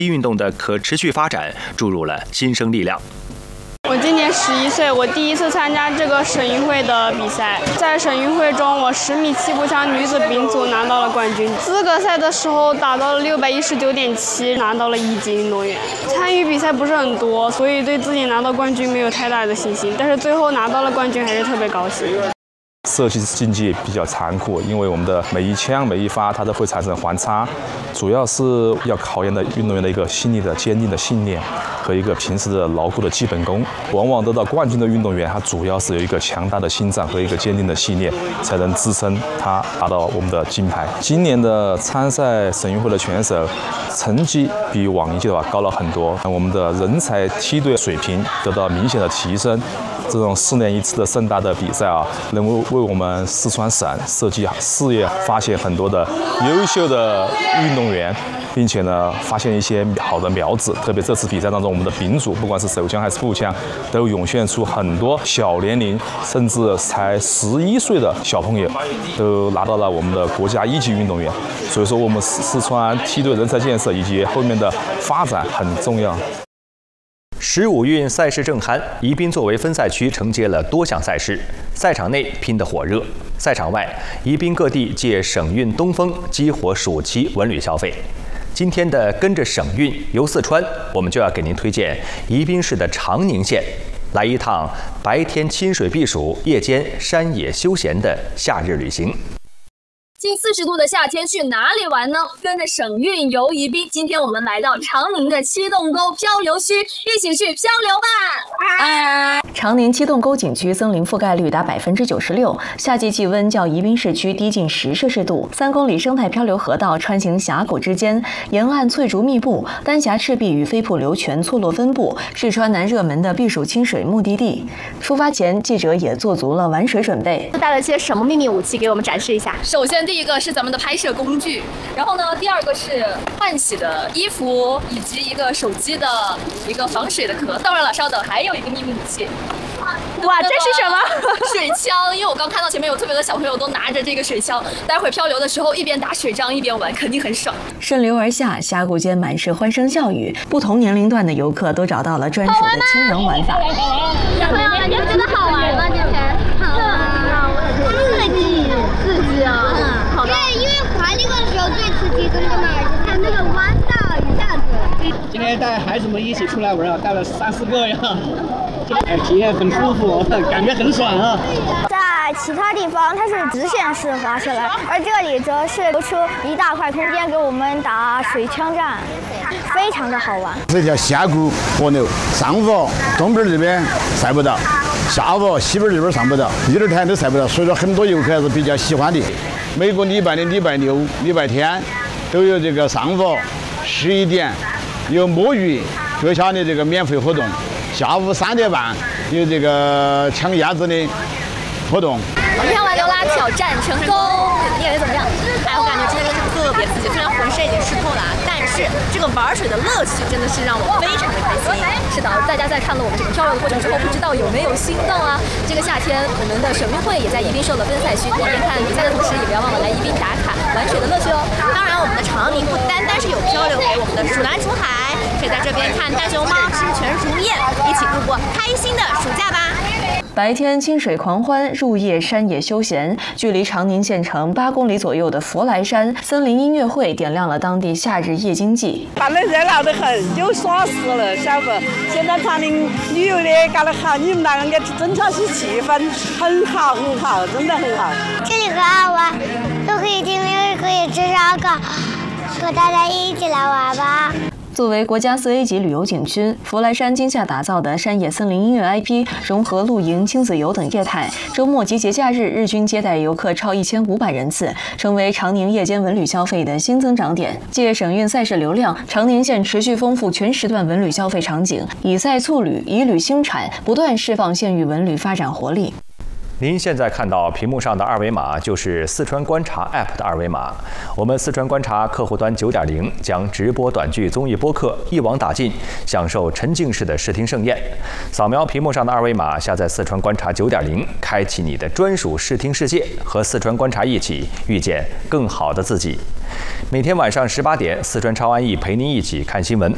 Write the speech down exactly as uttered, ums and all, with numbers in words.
运动的可持续发展注入了新生力量。 我今年十一岁，我第一次参加这个省运会的比赛。在省运会中，我十米气步枪女子丙组拿到了冠军。资格赛的时候达到了六百一十九点七，拿到了一级运动员。参与比赛不是很多，所以对自己拿到冠军没有太大的信心。但是最后拿到了冠军，还是特别高兴。 射击竞技比较残酷，因为我们的每一枪每一发它都会产生环差，主要是要考验的运动员的一个心理的坚定的信念和一个平时的牢固的基本功。往往得到冠军的运动员，他主要是有一个强大的心脏和一个坚定的信念，才能支撑他达到我们的金牌。今年的参赛省运会的选手成绩比往一届的话高了很多，我们的人才梯队水平得到明显的提升。这种四年一次的盛大的比赛啊，能够为我们四川省射击事业发现很多的优秀的运动员，并且呢，发现一些好的苗子。特别这次比赛当中，我们的丙组不管是手枪还是步枪，都涌现出很多小年龄甚至才十一岁的小朋友，都拿到了我们的国家一级运动员。所以说，我们四川梯队人才建设以及后面的发展很重要。 十五运赛事正酣，宜宾作为分赛区承接了多项赛事，赛场内拼得火热，赛场外，宜宾各地借省运东风激活暑期文旅消费。今天的跟着省运游四川，我们就要给您推荐宜宾市的长宁县，来一趟白天亲水避暑，夜间山野休闲的夏日旅行。 近四十度的夏天去哪里玩呢？跟着省运游宜宾，今天我们来到长宁的七洞沟漂流区，一起去漂流吧！啊、 长宁七洞沟景区森林覆盖率达百分之九十六，夏季气温较宜宾市区低近十摄氏度。三公里生态漂流河道穿行峡谷之间，沿岸翠竹密布，丹霞赤壁与飞瀑流泉错落分布，是川南热门的避暑亲水目的地。出发前，记者也做足了玩水准备， 带了些什么秘密武器给我们展示一下？ 首先，第一个是咱们的拍摄工具，然后呢，第二个是换洗的衣服，以及一个手机的一个防水的壳。当然了，稍等，还有一个秘密武器。 哇，这是什么？ 水枪，因为我刚看到前面有特别多小朋友都拿着这个水枪，待会儿漂流的时候一边打水仗一边玩，肯定很爽。 顺流而下，峡谷间满是欢声笑语，不同年龄段的游客都找到了专属的轻人玩法。 小朋友们觉得好玩吗？今天好玩，刺激，刺激啊！好的。对，因为滑那个时候最刺激，跟着嘛，看那个弯道一下子。 今天带孩子们一起出来玩啊，带了三四个呀。哎，体验很舒服，感觉很爽啊！ 在其他地方它是直线式滑下来，而这里则是留出一大块空间给我们打水枪战，非常的好玩。 这条峡谷河流，上浮东边这边晒不到，下浮西边这边上不到，一点太阳都晒不到，所以说很多游客还是比较喜欢的。每个礼拜的礼拜六、礼拜天都有这个上浮十一点有摸鱼各项的这个免费活动。下午三点半有这个抢鸭子的活动。 我们跳完溜拉挑战成功，你感觉怎么样？哎，我感觉真的是特别刺激，虽然浑身已经湿透了，但是这个玩水的乐趣真的是让我非常的开心。是的，大家在看了我们这个漂流的过程之后，不知道有没有心动啊？这个夏天，我们的省运会也在宜宾设了分赛区，一边看比赛的同时，也不要忘了来宜宾打卡玩水的乐趣哦。当然，我们的长宁不单单是有漂流给我们的蜀蓝楚海，可以在这边看大熊猫吃全如燕，一起度过开心的暑假吧。 白天清水狂欢，入夜山野休闲。距离长宁县城八公里左右的佛来山森林音乐会点亮了当地夏日夜经济， 办得热闹得很，有耍事了，晓不？现在长宁旅游的搞得好，你们那个增强起气氛，很好很好，真的很好。 这里很好玩，又可以听音乐，可以吃烧烤，和大家一起来玩吧。 作为国家四 A 级旅游景区，佛来山今夏打造的山野森林音乐 I P， 融合露营、亲子游等业态，周末及节假日日均接待游客超一千五百人次，成为长宁夜间文旅消费的新增长点。借省运赛事流量，长宁县持续丰富全时段文旅消费场景，以赛促旅，以旅兴产，不断释放县域文旅发展活力。 您现在看到屏幕上的二维码，就是四川观察 App 的二维码。我们四川观察客户端 九点零 将直播短剧综艺播客一网打尽，享受沉浸式的视听盛宴。扫描屏幕上的二维码，下载四川观察 九点零， 开启你的专属视听世界，和四川观察一起遇见更好的自己。每天晚上十八点，四川超安逸陪您一起看新闻。